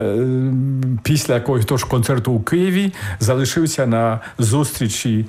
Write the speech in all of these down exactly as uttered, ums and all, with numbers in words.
після якогось тож концерту у Києві залишився на зустрічі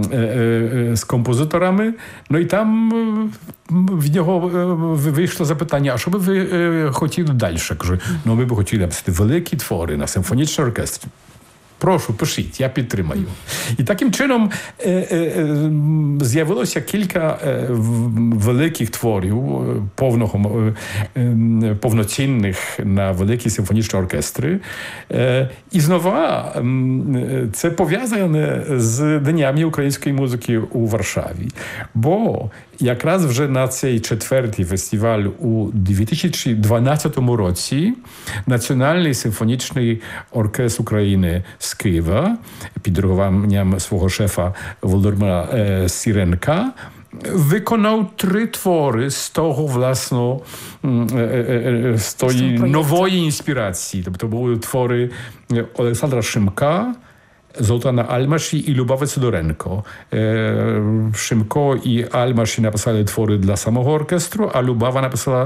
з композиторами. Ну і там в нього вийшло запитання, а що би ви хотіли далі? Кажу, ну ми б хотіли написати великі твори на симфонічний оркестр. Прошу, пишіть, я підтримаю. І таким чином е, е, з'явилося кілька е, великих творів, повного, е, повноцінних на великі симфонічні оркестри. Е, і знову е, це пов'язане з Днями української музики у Варшаві. Бо якраз вже на цей четвертий фестиваль у дві тисячі дванадцятому році Національний симфонічний оркестр України з Києва під диригуванням свого шефа Володимира е, Сіренка виконав три твори з того, власно, е, е, з тої нової інспірації. Тобто були твори Олександра Шимка, Золтана Альмаші і Любави Сидоренко. Е, Шимко і Альмаші написали твори для самого оркестру, а Любава написала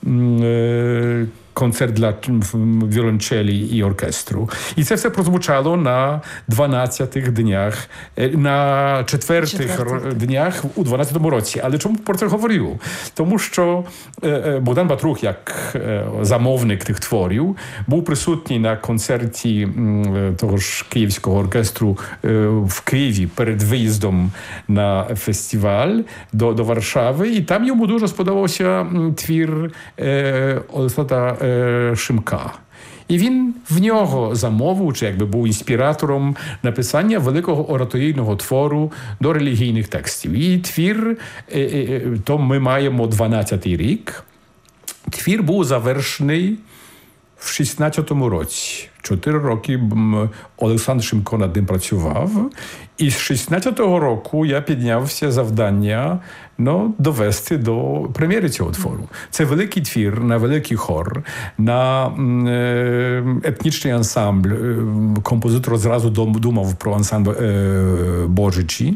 е, концерт для віолончелі і оркестру. І це все прозвучало на дванадцятих днях, на четвертих Четвертий. днях у дванадцятому році. Але чому про це говорю? Тому що Богдан Батрух, як замовник тих творів, був присутній на концерті того ж Київського оркестру в Києві перед виїздом на фестиваль до, до Варшави. І там йому дуже сподобався твір Олександра Шимка. І він в нього замовив, чи якби був інспіратором написання великого ораторійного твору до релігійних текстів. І твір, то ми маємо дванадцятий рік. Твір був завершений в шістнадцятому році. Чотири роки Олександр Шимко над ним працював. І з шістнадцятого року я піднявся завдання ну, довести до прем'єри цього твору. Це великий твір на великий хор, на е, етнічний ансамбль. Композитор зразу думав про ансамбль е, Божичі,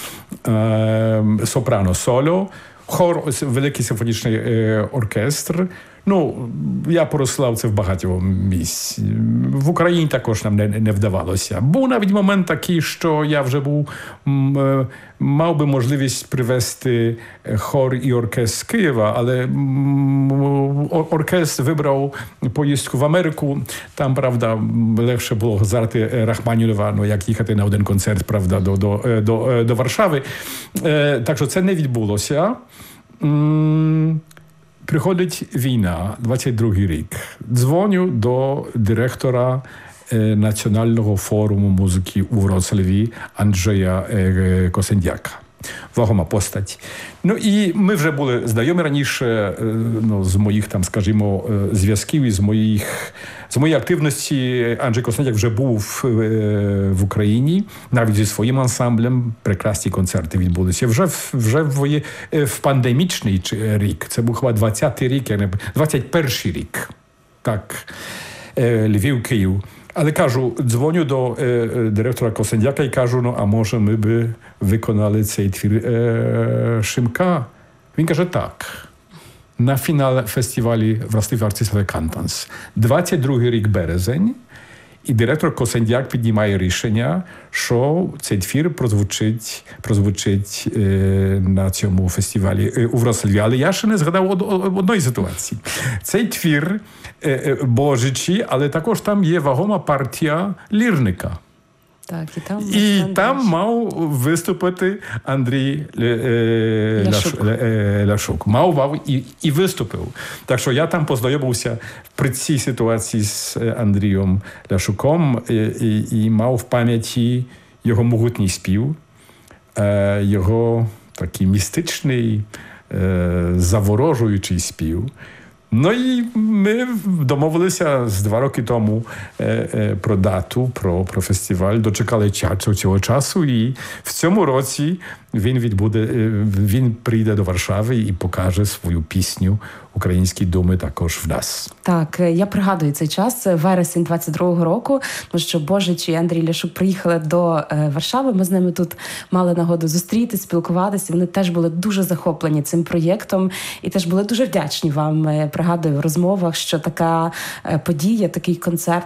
е, сопрано соло, хор, великий симфонічний е, оркестр. Ну, я порослав це в багатьох місць. В Україні також нам не, не вдавалося. Був навіть момент такий, що я вже був, м, мав би можливість привезти хор і оркестр з Києва, але м, оркестр вибрав поїздку в Америку. Там, правда, легше було зарати Рахманінова, ну, як їхати на один концерт, правда, до, до, до, до Варшави. Так що це не відбулося. М, Приходить війна, двадцять другий рік. Дзвоню до директора е, Національного форуму музики у Вроцлаві Анджея е, Косендяка. Вагома постать. Ну і ми вже були знайомі раніше е, ну, з моїх, там, скажімо, е, зв'язків і з моїх з моєї активності. Анджей Косендяк вже був е, в Україні, навіть зі своїм ансамблем. Прекрасні концерти відбулися. Вже, вже в, в пандемічний рік, це був хіба двадцятий рік, двадцять перший рік. Так, е, Львів, Київ. Але кажу, дзвоню до е, директора Косендяка і кажу, ну, а може ми би виконали цей твір е, Шимка? Він каже, так. На фінал фестивалі Вроцлаві Артистове Кантанс. двадцять другий рік березень. І директор Косендяк піднімає рішення, що цей твір прозвучить, прозвучить е, на цьому фестивалі е, у Вроцлаві. Але я ще не згадав од, од, одної ситуації. Цей твір е, е, Божичі, але також там є вагома партія лірника. Так, і там, і там мав виступити Андрій е, Ляшук. Е, Ляшук. Мав, мав і, і виступив. Так що я там познайомився при цій ситуації з Андрієм Ляшуком і, і, і мав в пам'яті його могутній спів, е, його такий містичний, е, заворожуючий спів. Ну і ми домовилися з два роки тому е, е, про дату, про, про фестиваль, дочекали часу, цього часу, і в цьому році він відбуде, він прийде до Варшави і покаже свою пісню Українські думи також в нас. Так, я пригадую цей час, вересень двадцять другого року, тому що Божич і Андрій Ляшук приїхали до Варшави, ми з ними тут мали нагоду зустрітися, спілкуватися, вони теж були дуже захоплені цим проєктом і теж були дуже вдячні вам, пригадую, в розмовах, що така подія, такий концерт